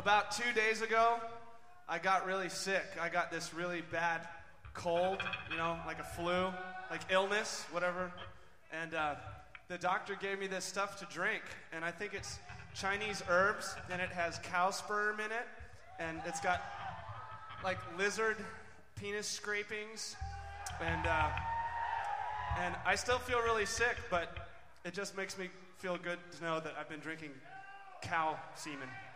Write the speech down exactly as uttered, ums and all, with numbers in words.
about two days ago, I got really sick. I got this really bad cold, you know, like a flu, like illness, whatever. And uh, the doctor gave me this stuff to drink, and I think it's Chinese herbs, and it has cow sperm in it, and it's got like lizard penis scrapings, and uh, and I still feel really sick, but it just makes me feel good to know that I've been drinking cow semen.